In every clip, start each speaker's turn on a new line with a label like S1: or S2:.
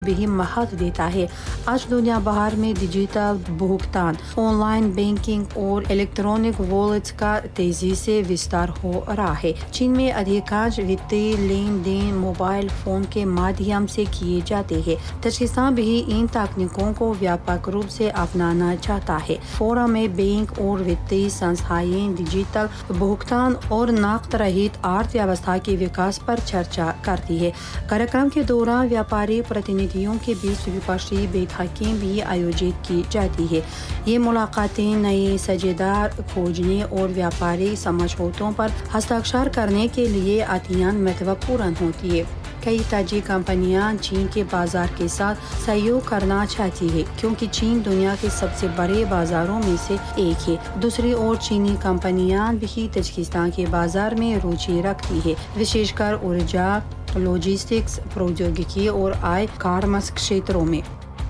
S1: भी महत्व देता है। आज दुनिया भर में डिजिटल भुगतान, ऑनलाइन बैंकिंग और इलेक्ट्रॉनिक वॉलेट्स का तेजी से विस्तार हो रहा है। चीन में अधिकांश वित्तीय लेन देन मोबाइल फोन के माध्यम से किए जाते हैं। तजाकिस्तान भी इन तकनीकों को व्यापक रूप से अपनाना चाहता है। फोरम में बैंक और वित्तीय संस्थाएं डिजिटल भुगतान और नकद रहित अर्थव्यवस्था के विकास पर चर्चा करती है। कार्यक्रम के दौरान व्यापारी प्रतिनिधियों के बीच द्विपक्षीय बैठकें भी आयोजित की जाती है। ये मुलाकातें नए साझेदार खोजने और व्यापारिक समझौतों पर हस्ताक्षर करने के लिए अत्यंत महत्वपूर्ण होती है। कई ताजी कंपनियां चीन के बाजार के साथ सहयोग करना चाहती है, क्योंकि चीन दुनिया के सबसे बड़े बाजारों में से एक है। दूसरी ओर चीनी कंपनियां भी तजाकिस्तान के बाजार में रुचि रखती है, विशेषकर ऊर्जा, लॉजिस्टिक्स, प्रौद्योगिकी और कॉमर्स क्षेत्रों में।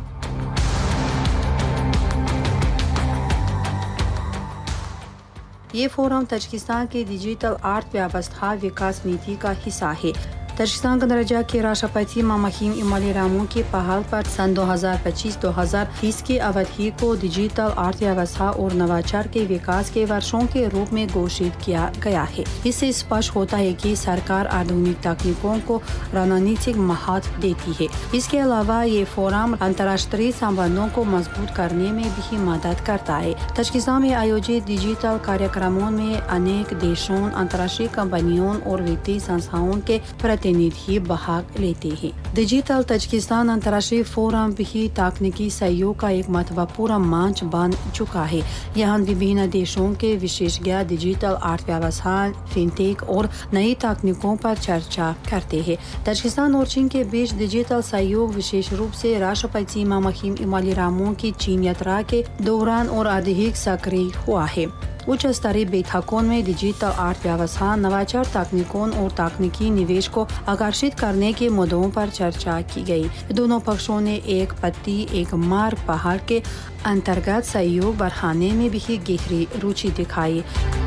S1: ये फोरम तजाकिस्तान के डिजिटल अर्थव्यवस्था विकास नीति का हिस्सा है। तजाकिस्तान गणराज्य के राष्ट्रपति मामाखिम इमाली रामू की पहल पर सन 2025-2030 की अवधि को डिजिटल अर्थव्यवस्था और नवाचार के विकास के वर्षों के रूप में घोषित किया गया है। इससे स्पष्ट होता है कि सरकार आधुनिक तकनीकों को रणनीतिक महत्व देती है। इसके अलावा ये फोरम अंतर्राष्ट्रीय संबंधों को मजबूत करने में भी मदद करता है। तजाकिस्तान में आयोजित डिजिटल कार्यक्रमों में अनेक देशों, अंतर्राष्ट्रीय कंपनियों और वित्तीय संस्थाओं के प्रतिनिधि भाग लेते हैं। डिजिटल तजाकिस्तान अंतर्राष्ट्रीय फोरम भी तकनीकी सहयोग का एक महत्वपूर्ण मंच बन चुका है। यहाँ विभिन्न देशों के विशेषज्ञ डिजिटल अर्थव्यवस्था, फिनटेक और नई तकनीकों पर चर्चा करते हैं। तजाकिस्तान और चीन के बीच डिजिटल सहयोग विशेष रूप से राष्ट्रपति मामाखिम इमाली रामू की चीन यात्रा के दौरान और अधिक सक्रिय हुआ है। उच्च स्तरीय बैठकों में डिजिटल अर्थव्यवस्था, नवाचार तकनीकों और तकनीकी निवेश को आकर्षित करने के मुद्दों पर चर्चा की गई। दोनों पक्षों ने एक पत्ती एक मार्ग पहल के अंतर्गत सहयोग बढ़ाने में भी गहरी रुचि दिखाई।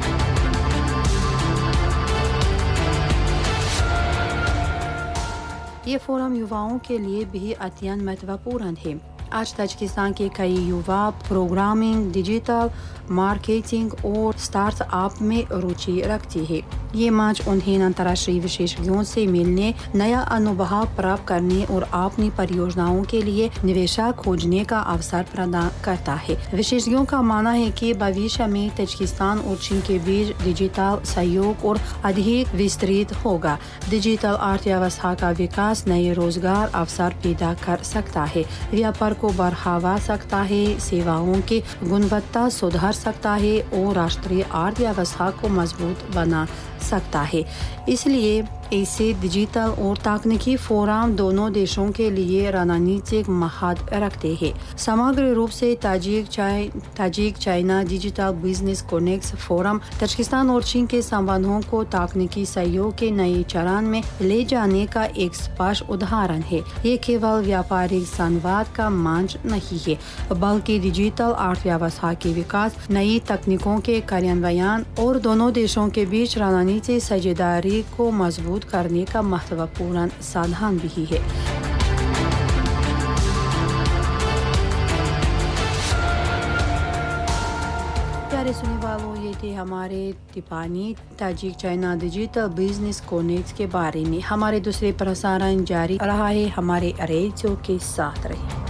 S1: ये फोरम युवाओं के लिए भी अत्यंत महत्वपूर्ण है। आज तजाकिस्तान के कई युवा प्रोग्रामिंग, डिजिटल मार्केटिंग और स्टार्टअप में रुचि रखती है। ये मंच उन्हें अंतर्राष्ट्रीय विशेषज्ञों से मिलने, नया अनुभव प्राप्त करने और अपनी परियोजनाओं के लिए निवेशक खोजने का अवसर प्रदान करता है। विशेषज्ञों का मानना है कि भविष्य में तजाकिस्तान और चीन के बीच डिजिटल सहयोग और अधिक विस्तृत होगा। डिजिटल अर्थव्यवस्था का विकास नए रोजगार अवसर पैदा कर सकता है, व्यापार को बढ़ावा सकता है, सेवाओं की गुणवत्ता सुधार सकता है और राष्ट्रीय अर्थव्यवस्था को मजबूत बना सकता है। इसलिए ऐसे डिजिटल और तकनीकी फोरम दोनों देशों के लिए रणनीतिक महत्व रखते हैं। समग्र रूप से Tajik China digital business connect forum Tajikistan और चीन के संबंधों को तकनीकी सहयोग के नए चरण में ले जाने का एक स्पष्ट उदाहरण है। ये केवल व्यापारिक संवाद का मंच नहीं है, बल्कि डिजिटल अर्थव्यवस्था के विकास, नई तकनीकों के कार्यान्वयन और दोनों देशों के बीच रणनीतिक साझेदारी को मजबूत करने का महत्वपूर्ण साधन भी है। प्यारे सुनने वालों, ये थे हमारे टिप्पणी Tajik China digital business connect के बारे में। हमारे दूसरे प्रसारण जारी रहा है। हमारे रेडियो के साथ रहिए।